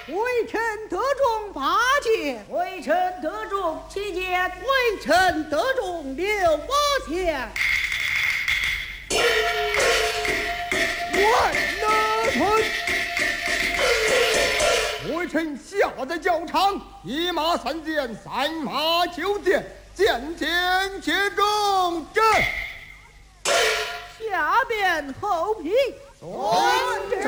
微臣得中八戒， 微臣得中七剑， 微臣得中六八枪。万拿村，微臣下在教场，一马三箭，三马九箭，箭箭皆中，阵。 下边后批，遵旨。